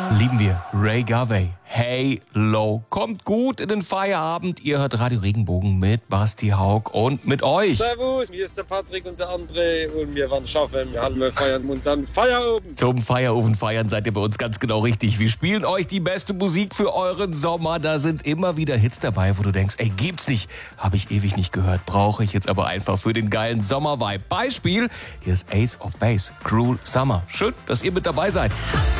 Lieben wir. Ray Garvey. Hey Low. Kommt gut in den Feierabend. Ihr hört Radio Regenbogen mit Basti Haug und mit euch. Servus, hier ist der Patrick und der André und wir werden schaffen. Wir feiern unseren Feierofen. Zum Feierofen feiern seid ihr bei uns ganz genau richtig. Wir spielen euch die beste Musik für euren Sommer. Da sind immer wieder Hits dabei, wo du denkst, ey, gibt's nicht. Habe ich ewig nicht gehört. Brauche ich jetzt aber einfach für den geilen Sommer-Vibe. Beispiel, hier ist Ace of Base, Cruel Summer. Schön, dass ihr mit dabei seid.